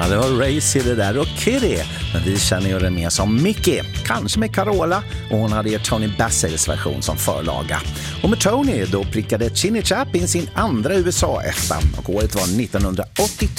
Ja, det var Racy det där och Kitty. Men vi känner ju den mer som Mickey. Kanske med Carola. Och hon hade ju Tony Bassels version som förlaga. Och med Tony då prickade Chinny Chaplin sin andra USA-etta. Och året var 1982.